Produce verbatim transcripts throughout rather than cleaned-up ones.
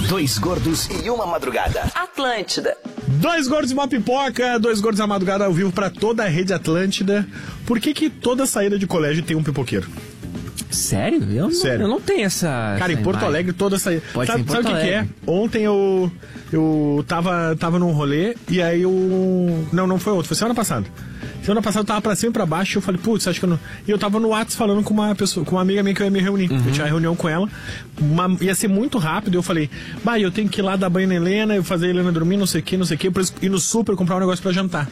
Dois gordos e uma madrugada. Atlântida. Dois gordos e uma pipoca, dois gordos e uma madrugada ao vivo pra toda a rede Atlântida. Por que que toda saída de colégio tem um pipoqueiro? Sério? Eu, Sério? Não, eu não tenho essa... Cara, essa em Porto imagem. Alegre toda saída... Pode Sabe, ser em sabe o Porto que que é? Alegre. Ontem eu, eu tava, tava num rolê e aí eu... Não, não foi ontem, foi semana passada. Semana passada eu tava pra cima e pra baixo e eu falei, putz, acho que eu não... E eu tava no WhatsApp falando com uma pessoa, com uma amiga minha que eu ia me reunir. Uhum. Eu tinha uma reunião com ela, uma, ia ser muito rápido. Eu falei, bah, eu tenho que ir lá dar banho na Helena, eu fazer a Helena dormir, não sei o que, não sei o que, pra ir no super comprar um negócio pra jantar.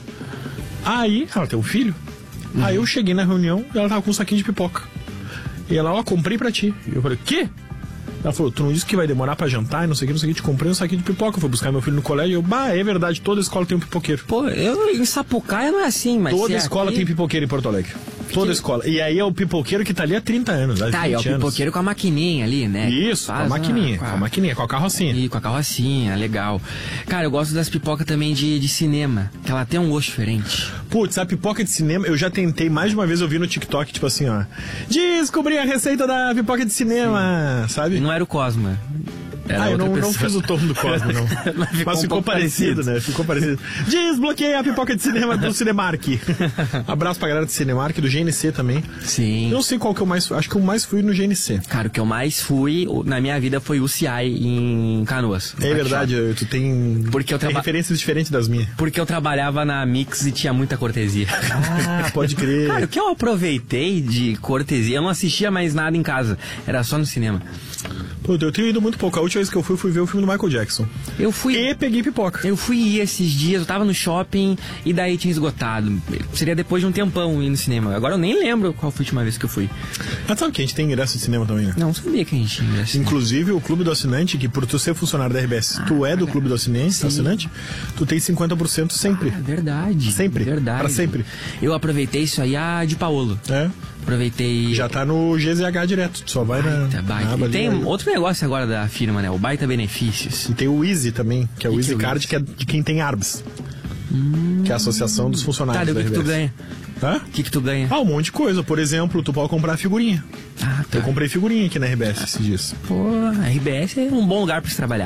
Aí, ela tem um filho, Uhum. aí eu cheguei na reunião e ela tava com um saquinho de pipoca. E ela, ó, comprei pra ti. E eu falei, quê? Ela falou, tu não disse que vai demorar pra jantar e não sei o que, não sei o que, te comprei um saquinho de pipoca. Eu fui buscar meu filho no colégio e eu, bah, é verdade, toda escola tem um pipoqueiro. Pô, eu em Sapucaia não é assim, mas... Toda se escola aqui... tem pipoqueiro em Porto Alegre. Toda escola. E aí é o pipoqueiro que tá ali há trinta anos, há Tá, e é o vinte anos. pipoqueiro com a maquininha ali, né? Isso, Faz com a maquininha, uma- com a maquininha, com a carrocinha. E com a carrocinha, legal. Cara, eu gosto das pipocas também de, de cinema, que ela tem um gosto diferente. Putz, a pipoca de cinema, eu já tentei mais de uma vez, eu vi no TikTok, tipo assim, ó. Descobri a receita da pipoca de cinema, sabe? E não era o Cosma. Era Ah, eu outra não, não pessoa. fiz o tom do Cosmo, não. Mas ficou Mas um ficou pouco parecido, parecido. né? Ficou parecido. Desbloqueei a pipoca de cinema do Cinemark. Abraço pra galera do Cinemark, do G N C também. Sim. Eu não sei qual que eu mais... Acho que eu mais fui no G N C. Cara, o que eu mais fui na minha vida foi o C I em Canoas. É verdade, tu tem, Porque eu tem traba- referências diferentes das minhas. Porque eu trabalhava na Mix e tinha muita cortesia. Ah, pode crer. Cara, o que eu aproveitei de cortesia, eu não assistia mais nada em casa, era só no cinema. Pô, eu tenho ido muito pouco. A última vez que eu fui, fui ver o filme do Michael Jackson. Eu fui... E peguei pipoca. Eu fui ir esses dias, eu tava no shopping e daí tinha esgotado. Seria depois de um tempão ir no cinema. Agora eu nem lembro qual foi a última vez que eu fui. Mas sabe que a gente tem ingresso de cinema também, né? Não sabia que a gente tinha assim. Inclusive o Clube do Assinante, que por tu ser funcionário da R B S, tu é do Clube do Assinante, assinante, tu tem cinquenta por cento sempre. É verdade. Sempre. Verdade. Pra sempre. Eu aproveitei isso aí, a de Paolo. É. Aproveitei... Já tá no G Z H direto. Tu só vai Baita, na, baita. na aba E ali, tem aí. outro negócio agora da firma, né? O Baita Benefícios. E tem o Easy também, que é o Que Easy que é o Card, Easy? que é de quem tem A R B S. Que é a Associação dos Funcionários Tá, da daí o que, R que B S. tu ganha? Hã? O que, que tu ganha? Ah, um monte de coisa. Por exemplo, tu pode comprar figurinha. Ah, tá. Eu comprei figurinha aqui na R B S esses dias. Pô, a R B S é um bom lugar pra se trabalhar.